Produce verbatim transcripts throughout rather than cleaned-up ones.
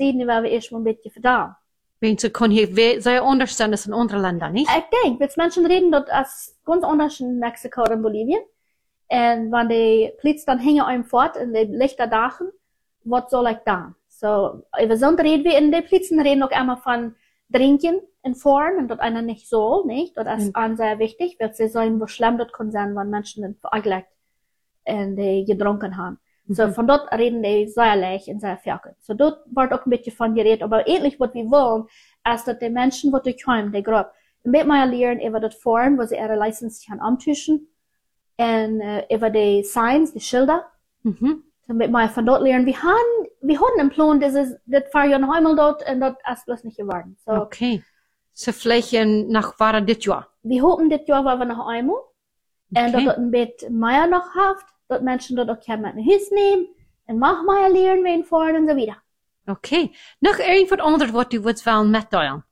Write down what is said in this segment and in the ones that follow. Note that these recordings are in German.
pesticider waar we eerst wel een beetje vandaan. Mensen kunnen hier sehr anders zijn als in andere landen, niet? Ik denk, dat mensen reden dat als ganz anders in Mexico en Bolivien. En wanneer de politie dan hingen einem fort in de lichte dagen, wat soll ik dan? So, even sonst reden wir in der Polizen reden auch immer von Trinken in Form und dort einer nicht so, nicht? Das ist mhm. sehr wichtig, weil sie sagen, wo schlimm das kann sein, wenn Menschen eigentlich in die getrunken haben. Mhm. So, von dort reden die sehr leicht und sehr fertig. So, dort wird auch ein bisschen von geredet, aber ähnlich, was wir wollen, ist, dass die Menschen, die kommen, die Gruppe, ein bisschen mehr lernen über das Form, wo sie ihre Lizenz haben amtischen, und uh, über die Signs, die Schilder. Mhm. Damit wir von dort lernen, wir haben, wir haben einen Plan, das ist, das fahr ja noch einmal dort, und dort ist bloß nicht geworden. So. Okay. So vielleicht nach war dit Jahr? Wir hoffen, dit Jahr war wir noch einmal. Okay. Und dort ein bisschen mehr noch haft, dort Menschen dort auch mit nach Hause nehmen, und mach mal lernen, wen fahren und so wieder. Okay. Noch irgendwas anderes, was du würdest wollen mitteilen?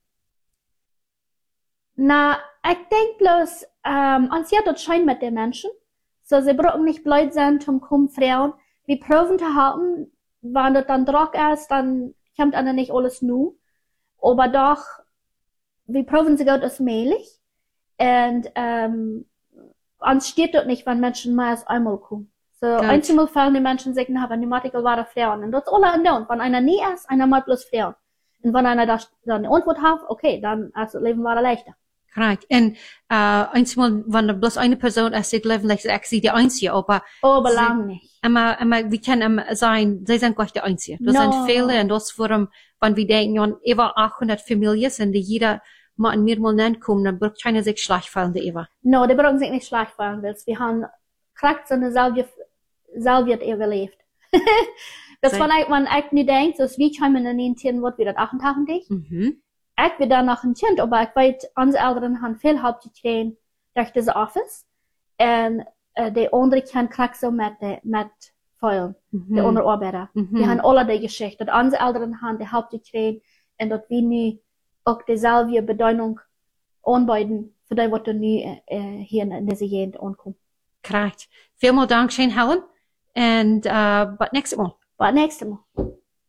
Na, ich denk bloß, ähm, ans ja, dort scheint mit den Menschen. So, sie brauchen nicht blöd sein, zum kommen Frauen. Wir proben zu haben, wenn das dann Druck ist, dann kommt einer nicht alles nur. Aber doch, wir proben sie gut als möglich. Und, ähm, uns steht dort nicht, wenn Menschen mehr als einmal kommen. So, einmal fallen die Menschen sagen, haben die Mathematik war Frauen. Und das ist alle in der. Wenn einer nie ist, einer mal plus Frauen. Und wenn einer das, dann eine Antwort hat, okay, dann ist das Leben war leichter. Correct. En, uh, einmal, wenn er bloß eine Person ist, die leben, like, ich sie die Einzige, aber. Oh, aber lang nicht. Aber, aber, wir können immer sagen, sie sind gleich die Einzige. Das no. sind viele, und das warum, wenn wir denken, ja, über achthundert Familien sind, die jeder mal an mir mal nennen kommen, dann braucht keiner sich schlecht fallen, die Eva. No, die brauchen sich nicht schlecht fallen, weil wir haben, kriegt so eine Salvie, Salvie überlebt. Das war eigentlich, wenn ich nicht denke, so, wie kommen in den Tieren, wird wieder achtundachtzig. Mhm. Ich bin dann noch ein Kind, aber ich weiß, unsere Eltern haben viel Help gekriegt durch diese Office. Und äh, die anderen Kinder kriegen so mit, mit Feuern, mhm. die anderen Arbeiter. Mhm. Die haben alle die Geschichte. Und unsere Eltern haben die Help gekriegt und dass wir nu auch dieselbe Bedeutung anbieten für die, was nu äh, hier in dieser Gegend ankommt. Correct. Vielen Dank, schön, Helen. Und uh, bis nächstes Mal. Bis nächstes Mal.